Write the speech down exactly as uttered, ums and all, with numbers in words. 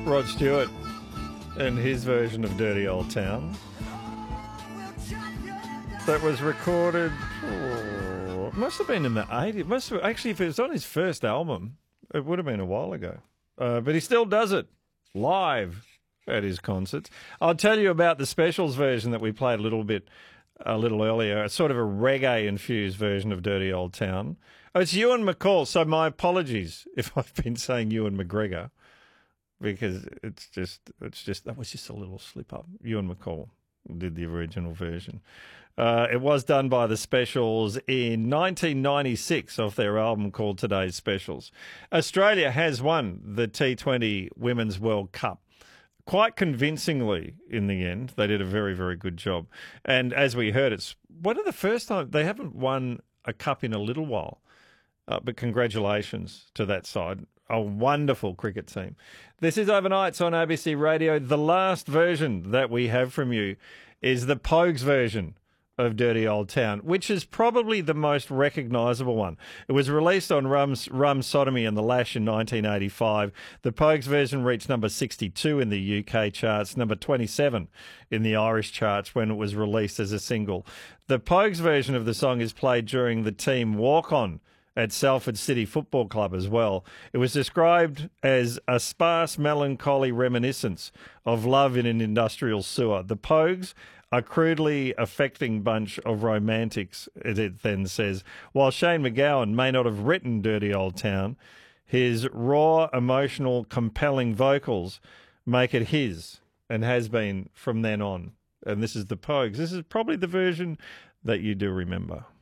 Rod Stewart and his version of Dirty Old Town. That was recorded, oh, it must have been in the eighties. Must have, actually, if it was on his first album, it would have been a while ago. Uh, but he still does it live at his concerts. I'll tell you about the Specials version that we played a little bit a little earlier. It's sort of a reggae-infused version of Dirty Old Town. Oh, it's Ewan McCall, so my apologies if I've been saying Ewan McGregor, because it's just, it's just, that was just a little slip-up. Ewan McCall did the original version. Uh, it was done by the Specials in nineteen ninety-six off their album called Today's Specials. Australia has won the T twenty Women's World Cup quite convincingly in the end. They did a very, very good job. And as we heard, it's one of the first time they haven't won a cup in a little while. Uh, but congratulations to that side. A wonderful cricket team. This is Overnights on A B C Radio. The last version that we have from you is the Pogues version of Dirty Old Town, which is probably the most recognisable one. It was released on Rum's, Rum Sodomy and the Lash in nineteen eighty-five. The Pogues version reached number sixty-two in the U K charts, number twenty-seven in the Irish charts when it was released as a single. The Pogues version of the song is played during the team walk-on at Salford City Football Club as well. It was described as a sparse, melancholy reminiscence of love in an industrial sewer. The Pogues, a crudely affecting bunch of romantics, it then says. While Shane MacGowan may not have written Dirty Old Town, his raw, emotional, compelling vocals make it his and has been from then on. And this is the Pogues. This is probably the version that you do remember.